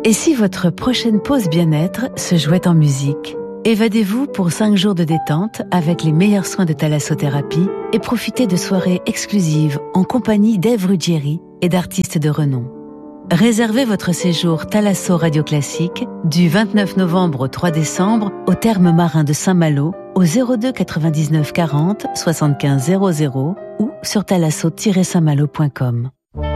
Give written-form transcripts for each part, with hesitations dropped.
Et si votre prochaine pause bien-être se jouait en musique? Évadez-vous pour 5 jours de détente avec les meilleurs soins de thalassothérapie et profitez de soirées exclusives en compagnie d'Ève Ruggieri et d'artistes de renom. Réservez votre séjour Thalasso Radio Classique du 29 novembre au 3 décembre au Thermes Marins de Saint-Malo au 02 99 40 75 00 ou sur thalasso-saintmalo.com.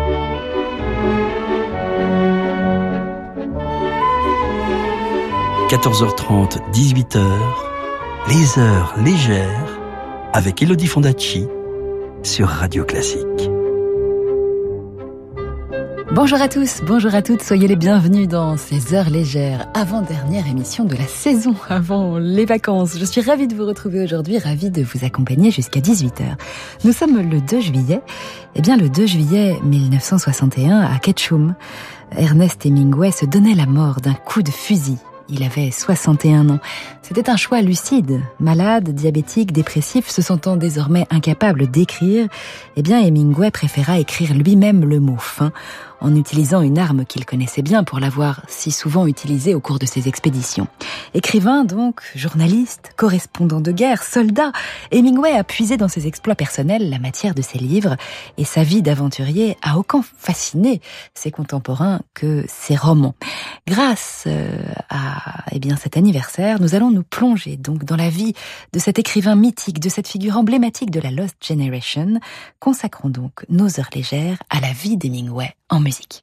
« 14h30, 18h, les heures légères avec Elodie Fondacci sur Radio Classique. » Bonjour à tous, bonjour à toutes, soyez les bienvenus dans ces heures légères, avant-dernière émission de la saison, avant les vacances. Je suis ravie de vous retrouver aujourd'hui, ravie de vous accompagner jusqu'à 18h. Nous sommes le 2 juillet, le 2 juillet 1961 à Ketchum, Ernest Hemingway se donnait la mort d'un coup de fusil. Il avait 61 ans. C'était un choix lucide. Malade, diabétique, dépressif, se sentant désormais incapable d'écrire, Hemingway préféra écrire lui-même le mot « fin » en utilisant une arme qu'il connaissait bien pour l'avoir si souvent utilisée au cours de ses expéditions. Écrivain donc, journaliste, correspondant de guerre, soldat, Hemingway a puisé dans ses exploits personnels la matière de ses livres et sa vie d'aventurier a autant fasciné ses contemporains que ses romans. Grâce à cet anniversaire, nous allons nous plonger donc dans la vie de cet écrivain mythique, de cette figure emblématique de la Lost Generation. Consacrons donc nos heures légères à la vie d'Hemingway en musique.